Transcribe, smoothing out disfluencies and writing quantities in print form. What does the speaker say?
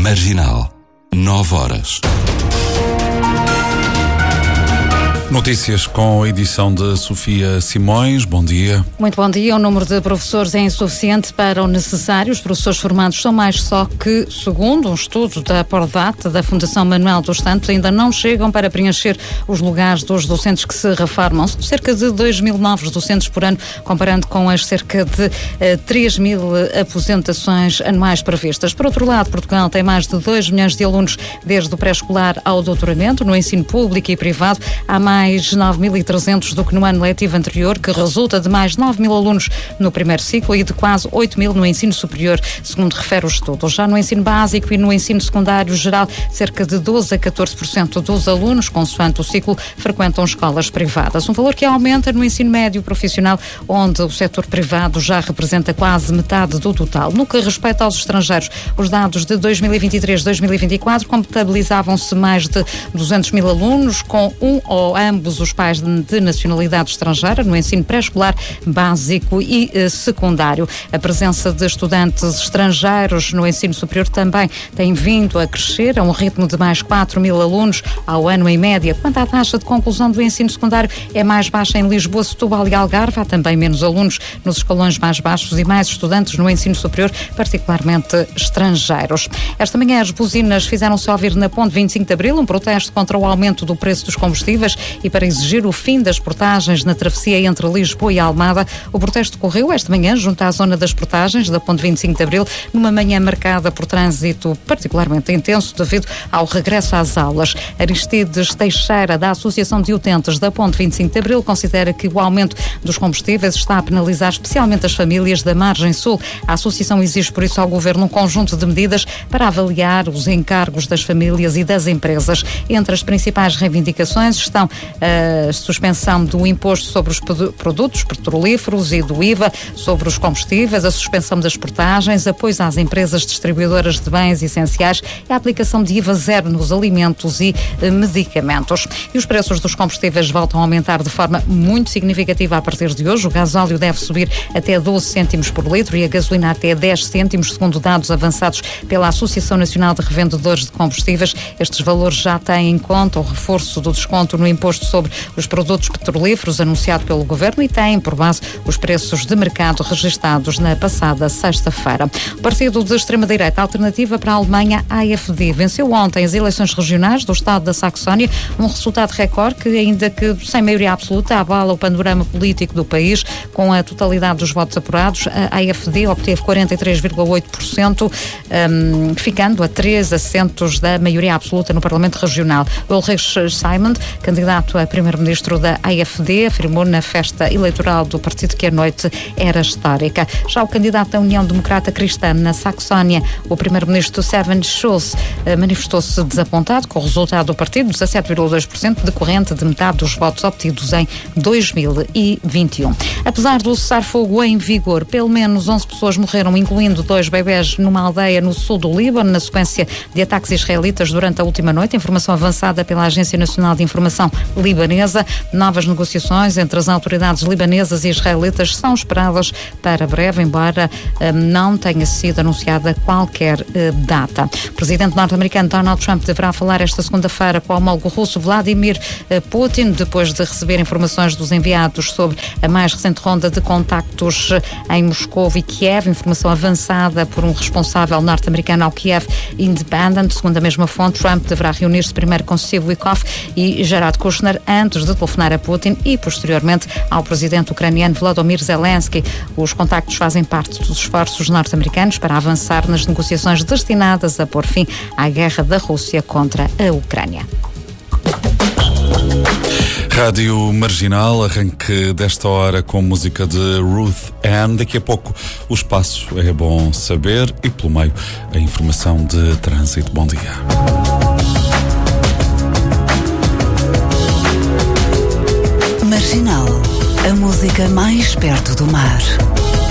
Marginal, 9h. Notícias com a edição de Sofia Simões. Bom dia. Muito bom dia. O número de professores é insuficiente para o necessário. Os professores formados são mais, só que, segundo um estudo da Pordata, da Fundação Manuel dos Santos, ainda não chegam para preencher os lugares dos docentes que se reformam. Cerca de 2.000 novos docentes por ano, comparando com as cerca de 3.000 aposentações anuais previstas. Por outro lado, Portugal tem mais de 2 milhões de alunos desde o pré-escolar ao doutoramento. No ensino público e privado, há mais 9.300 do que no ano letivo anterior, que resulta de mais 9.000 alunos no primeiro ciclo e de quase 8.000 no ensino superior, segundo refere o estudo. Já no ensino básico e no ensino secundário geral, cerca de 12 a 14% dos alunos, consoante o ciclo, frequentam escolas privadas. Um valor que aumenta no ensino médio profissional, onde o setor privado já representa quase metade do total. No que respeita aos estrangeiros, os dados de 2023-2024 contabilizavam-se mais de 200.000 alunos, com um ou ambos os pais de nacionalidade estrangeira no ensino pré-escolar, básico e secundário. A presença de estudantes estrangeiros no ensino superior também tem vindo a crescer a um ritmo de mais 4.000 alunos ao ano em média. Quanto à taxa de conclusão do ensino secundário, é mais baixa em Lisboa, Setúbal e Algarve. Há também menos alunos nos escalões mais baixos e mais estudantes no ensino superior, particularmente estrangeiros. Esta manhã as buzinas fizeram-se ouvir na Ponte 25 de Abril, um protesto contra o aumento do preço dos combustíveis e para exigir o fim das portagens na travessia entre Lisboa e Almada. O protesto decorreu esta manhã junto à zona das portagens da Ponte 25 de Abril, numa manhã marcada por trânsito particularmente intenso devido ao regresso às aulas. Aristides Teixeira, da Associação de Utentes da Ponte 25 de Abril, considera que o aumento dos combustíveis está a penalizar especialmente as famílias da margem sul. A associação exige por isso ao Governo um conjunto de medidas para avaliar os encargos das famílias e das empresas. Entre as principais reivindicações estão a suspensão do imposto sobre os produtos petrolíferos e do IVA sobre os combustíveis, a suspensão das portagens, apoios às empresas distribuidoras de bens essenciais e a aplicação de IVA zero nos alimentos e medicamentos. E os preços dos combustíveis voltam a aumentar de forma muito significativa a partir de hoje. O gasóleo deve subir até 12 cêntimos por litro e a gasolina até 10 cêntimos, segundo dados avançados pela Associação Nacional de Revendedores de Combustíveis. Estes valores já têm em conta o reforço do desconto no imposto sobre os produtos petrolíferos anunciado pelo Governo e têm por base os preços de mercado registados na passada sexta-feira. O partido de extrema-direita Alternativa para a Alemanha, AfD, venceu ontem as eleições regionais do estado da Saxónia, um resultado recorde que, ainda que sem maioria absoluta, abala o panorama político do país. Com a totalidade dos votos apurados, a AfD obteve 43,8%, ficando a 3 assentos da maioria absoluta no Parlamento Regional. Ulrich Simon, candidato a primeiro-ministro da AfD, afirmou na festa eleitoral do partido que a noite era histórica. Já o candidato da União Democrata Cristã na Saxónia, o primeiro-ministro Stefan Schulz, manifestou-se desapontado com o resultado do partido, 17,2%, decorrente de metade dos votos obtidos em 2021. Apesar do cessar-fogo em vigor, pelo menos 11 pessoas morreram, incluindo 2 bebés, numa aldeia no sul do Líbano, na sequência de ataques israelitas durante a última noite. Informação avançada pela Agência Nacional de Informação libanesa. Novas negociações entre as autoridades libanesas e israelitas são esperadas para breve, embora não tenha sido anunciada qualquer data. O presidente norte-americano Donald Trump deverá falar esta segunda-feira com o homólogo russo Vladimir Putin, depois de receber informações dos enviados sobre a mais recente ronda de contactos em Moscou e Kiev. Informação avançada por um responsável norte-americano ao Kiev Independent. Segundo a mesma fonte, Trump deverá reunir-se primeiro com Steve Witkoff e Jared Kushner antes de telefonar a Putin e, posteriormente, ao presidente ucraniano Volodymyr Zelensky. Os contactos fazem parte dos esforços norte-americanos para avançar nas negociações destinadas a pôr fim à guerra da Rússia contra a Ucrânia. Rádio Marginal, arranque desta hora com música de Ruth Ann. Daqui a pouco o espaço é bom saber e pelo meio a informação de trânsito. Bom dia. Marginal, a música mais perto do mar.